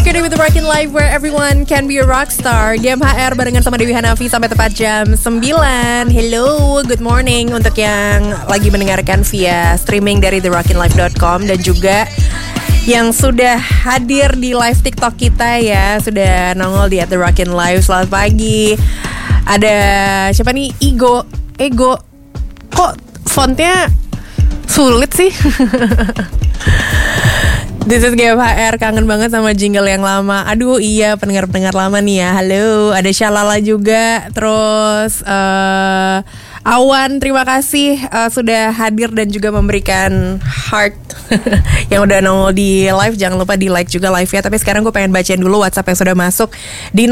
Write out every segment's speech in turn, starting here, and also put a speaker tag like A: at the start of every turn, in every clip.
A: Start your day with the Rockin' Life where everyone can be a rockstar. GMHR barengan sama Dewi Hanafi sampai tepat jam 9. Hello, good morning untuk yang lagi mendengarkan via streaming dari therockinlife.com dan juga yang sudah hadir di live TikTok kita ya, sudah nongol di @therockinlife. Selamat pagi. Ada siapa nih? Ego. Kok fontnya sulit sih? This is GFHR, kangen banget sama jingle yang lama. Aduh iya, pendengar-pendengar lama nih ya. Halo, ada Shalala juga. Terus Awan, terima kasih sudah hadir dan juga memberikan heart yang udah nongol di live. Jangan lupa di like juga live ya. Tapi sekarang gue pengen bacain dulu WhatsApp yang sudah masuk di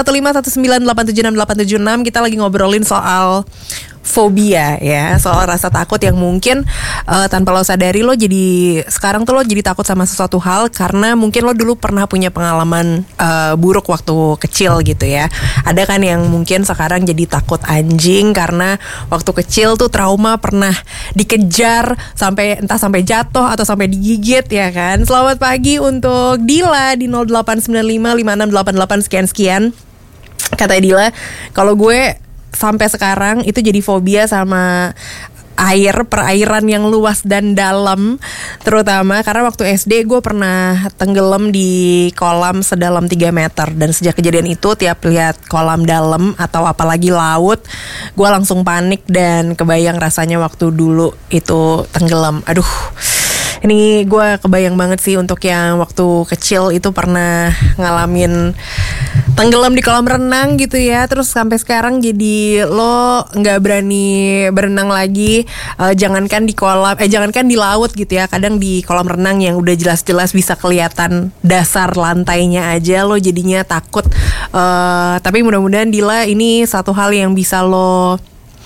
A: 081519876876. Kita lagi ngobrolin soal fobia ya, soal rasa takut yang mungkin tanpa lo sadari lo jadi sekarang tuh lo jadi takut sama sesuatu hal karena mungkin lo dulu pernah punya pengalaman buruk waktu kecil gitu ya. Ada kan yang mungkin sekarang jadi takut anjing karena waktu kecil tuh trauma pernah dikejar sampai entah sampai jatuh atau sampai digigit ya kan. Selamat pagi untuk Dila di 08955688 sekian. Kata Dila, kalau gue sampai sekarang itu jadi fobia sama perairan yang luas dan dalam, terutama karena waktu SD gue pernah tenggelam di kolam sedalam 3 meter. Dan sejak kejadian itu tiap lihat kolam dalam atau apalagi laut, gue langsung panik dan kebayang rasanya waktu dulu itu tenggelam. Aduh, ini gue kebayang banget sih untuk yang waktu kecil itu pernah ngalamin tenggelam di kolam renang gitu ya. Terus sampai sekarang jadi lo gak berani berenang lagi. Jangankan di kolam, jangankan di laut gitu ya. Kadang di kolam renang yang udah jelas-jelas bisa kelihatan dasar lantainya aja lo jadinya takut. Tapi mudah-mudahan Dila ini satu hal yang bisa lo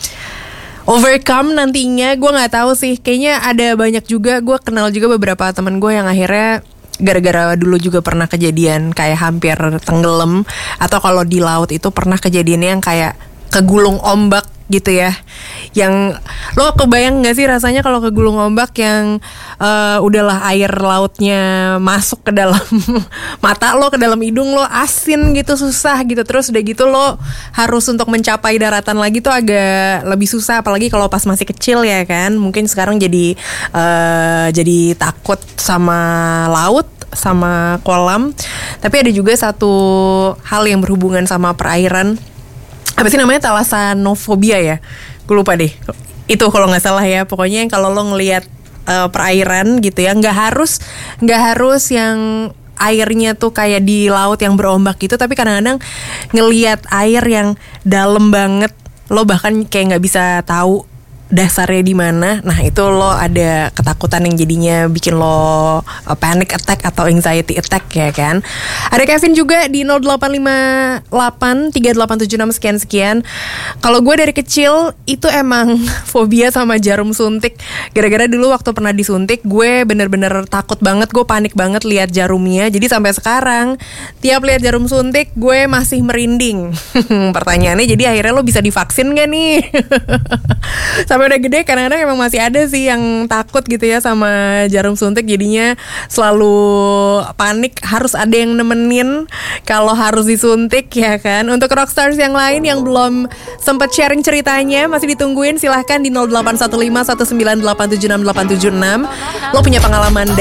A: overcome nantinya. Gue nggak tahu sih, kayaknya ada banyak juga. Gue kenal juga beberapa teman gue yang akhirnya gara-gara dulu juga pernah kejadian kayak hampir tenggelam, atau kalau di laut itu pernah kejadiannya yang kayak kegulung ombak gitu ya. Yang lo kebayang gak sih rasanya kalau kegulung ombak yang udahlah air lautnya masuk ke dalam mata lo, ke dalam hidung lo, asin gitu, susah gitu. Terus udah gitu lo harus untuk mencapai daratan lagi tuh agak lebih susah, apalagi kalau pas masih kecil ya kan. Mungkin sekarang jadi takut sama laut, sama kolam. Tapi ada juga satu hal yang berhubungan sama perairan. Apa sih namanya, thalassanophobia ya? Gue lupa deh. Itu kalau nggak salah ya. Pokoknya yang kalau lo ngelihat perairan gitu ya, nggak harus yang airnya tuh kayak di laut yang berombak gitu, tapi kadang-kadang ngelihat air yang dalam banget, lo bahkan kayak nggak bisa tahu dasarnya di mana. Nah itu lo ada ketakutan yang jadinya bikin lo panic attack atau anxiety attack ya kan. Ada Kevin juga di 08583876 sekian. Kalau gue dari kecil itu emang fobia sama jarum suntik. Gara-gara dulu waktu pernah disuntik, gue bener-bener takut banget, gue panik banget lihat jarumnya. Jadi sampai sekarang tiap lihat jarum suntik gue masih merinding. Pertanyaannya, jadi akhirnya lo bisa divaksin gak nih? Sampai udah gede kadang-kadang emang masih ada sih yang takut gitu ya sama jarum suntik, jadinya selalu panik, harus ada yang nemenin kalau harus disuntik ya kan. Untuk rockstars yang lain yang belum sempat sharing ceritanya, masih ditungguin, silahkan di 081519876876. Lo punya pengalaman